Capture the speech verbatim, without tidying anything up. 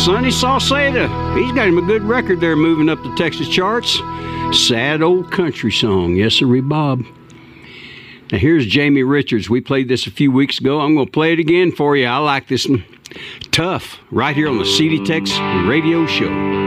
Sonny Saucedo. He's got him a good record there moving up the Texas charts. Sad Old Country Song. Yes, sir, Bob. Now, here's Jamie Richards. We played this a few weeks ago. I'm going to play it again for you. I like this one. Tough, right here on the C D Tex Radio Show.